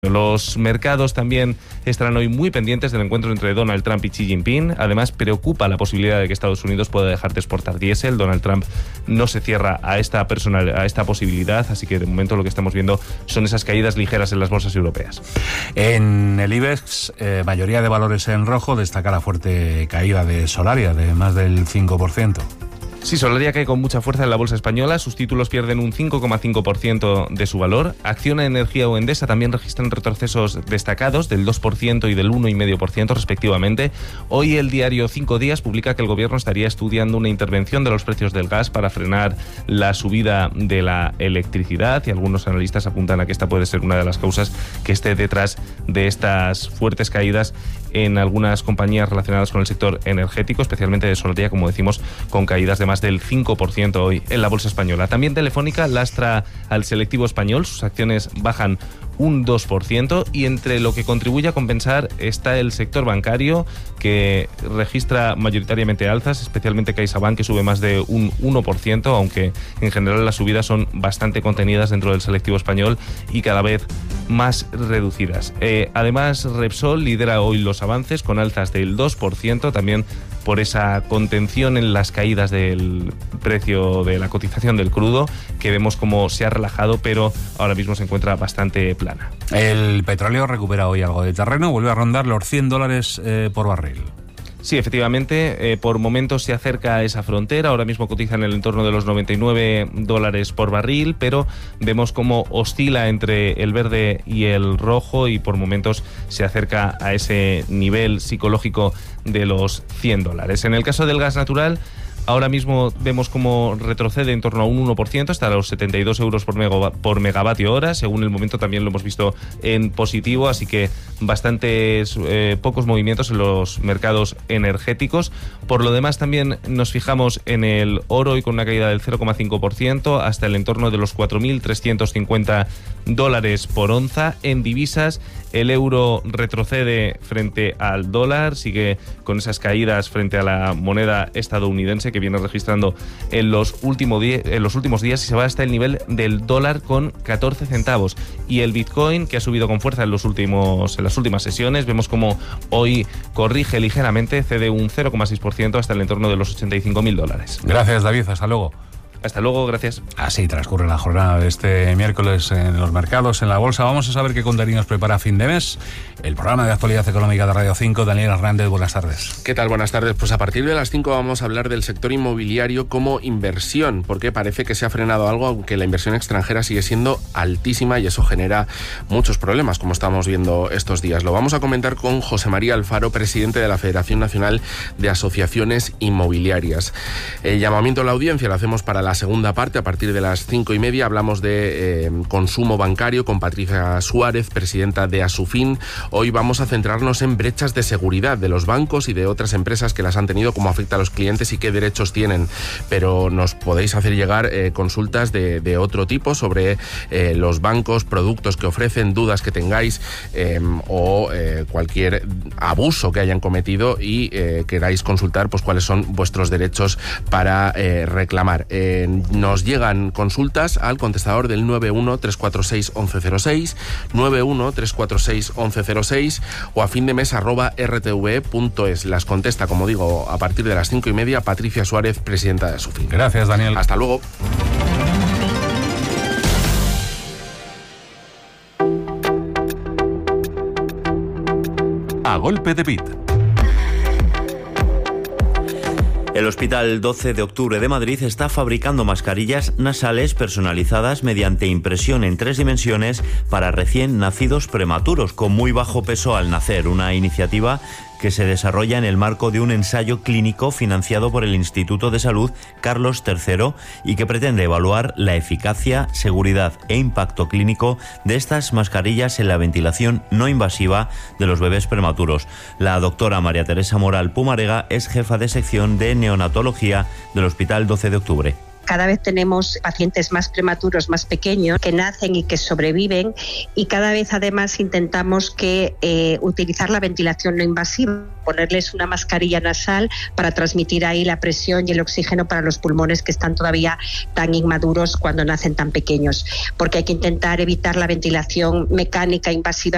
Los mercados también estarán hoy muy pendientes del encuentro entre Donald Trump y Xi Jinping. Además, preocupa la posibilidad de que Estados Unidos pueda dejar de exportar diésel. Donald Trump no se cierra a esta posibilidad, así que de momento lo que estamos viendo son esas caídas ligeras en las bolsas europeas. En el IBEX, mayoría de valores en rojo, destaca la fuerte caída de Solaria, de más del 5%. Sí, Solaria cae con mucha fuerza en la bolsa española, sus títulos pierden un 5,5% de su valor. Acciona, Energía o Endesa también registran retrocesos destacados del 2% y del 1,5% respectivamente. Hoy el diario 5 Días publica que el gobierno estaría estudiando una intervención de los precios del gas para frenar la subida de la electricidad, y algunos analistas apuntan a que esta puede ser una de las causas que esté detrás de estas fuertes caídas en algunas compañías relacionadas con el sector energético, especialmente de Solaria, como decimos, con caídas de más del 5% hoy en la bolsa española. También Telefónica lastra al selectivo español, sus acciones bajan un 2%, y entre lo que contribuye a compensar está el sector bancario, que registra mayoritariamente alzas, especialmente CaixaBank, que sube más de un 1%, aunque en general las subidas son bastante contenidas dentro del selectivo español y cada vez más reducidas. Además, Repsol lidera hoy los avances con alzas del 2%, también por esa contención en las caídas del precio de la cotización del crudo, que vemos como se ha relajado, pero ahora mismo se encuentra bastante plana. El petróleo recupera hoy algo de terreno, vuelve a rondar los $100 por barril. Sí, efectivamente, por momentos se acerca a esa frontera, ahora mismo cotiza en el entorno de los $99 por barril, pero vemos cómo oscila entre el verde y el rojo y por momentos se acerca a ese nivel psicológico de los $100. En el caso del gas natural, ahora mismo vemos cómo retrocede en torno a un 1%, hasta los 72 euros por megavatio hora. Según el momento también lo hemos visto en positivo, así que bastantes pocos movimientos en los mercados energéticos. Por lo demás, también nos fijamos en el oro, y con una caída del 0,5% hasta el entorno de los $4.350 por onza. En divisas, el euro retrocede frente al dólar, sigue con esas caídas frente a la moneda estadounidense que viene registrando en los últimos días, y se va hasta el nivel del dólar con 14 centavos. Y el Bitcoin, que ha subido con fuerza en las últimas sesiones, vemos como hoy corrige ligeramente, cede un 0,6% hasta el entorno de los $85.000. Gracias, David, hasta luego. Hasta luego, gracias. Así transcurre la jornada de este miércoles en los mercados, en la bolsa. Vamos a saber qué contenido nos prepara a fin de mes. El programa de actualidad económica de Radio 5, Daniel Hernández, buenas tardes. ¿Qué tal? Buenas tardes. Pues a partir de las 5 vamos a hablar del sector inmobiliario como inversión, porque parece que se ha frenado algo, aunque la inversión extranjera sigue siendo altísima y eso genera muchos problemas, como estamos viendo estos días. Lo vamos a comentar con José María Alfaro, presidente de la Federación Nacional de Asociaciones Inmobiliarias. El llamamiento a la audiencia lo hacemos para la segunda parte, a partir de las 5:30. Hablamos de consumo bancario con Patricia Suárez, presidenta de Asufin. Hoy vamos a centrarnos en brechas de seguridad de los bancos y de otras empresas que las han tenido, cómo afecta a los clientes y qué derechos tienen. Pero nos podéis hacer llegar consultas de otro tipo sobre los bancos, productos que ofrecen, dudas que tengáis o cualquier abuso que hayan cometido y queráis consultar pues cuáles son vuestros derechos para reclamar. Nos llegan consultas al contestador del 91-346-1106, 91-346-1106 o a findemes@rtve.es. Las contesta, como digo, a partir de las 5:30, Patricia Suárez, presidenta de Asufin. Gracias, Daniel. Hasta luego. A golpe de beat. El Hospital 12 de Octubre de Madrid está fabricando mascarillas nasales personalizadas mediante impresión en 3 dimensiones para recién nacidos prematuros con muy bajo peso al nacer, una iniciativa que se desarrolla en el marco de un ensayo clínico financiado por el Instituto de Salud Carlos III y que pretende evaluar la eficacia, seguridad e impacto clínico de estas mascarillas en la ventilación no invasiva de los bebés prematuros. La doctora María Teresa Moral Pumarega es jefa de sección de neonatología del Hospital 12 de Octubre. Cada vez tenemos pacientes más prematuros, más pequeños, que nacen y que sobreviven, y cada vez además intentamos utilizar la ventilación no invasiva, ponerles una mascarilla nasal para transmitir ahí la presión y el oxígeno para los pulmones que están todavía tan inmaduros cuando nacen tan pequeños, porque hay que intentar evitar la ventilación mecánica invasiva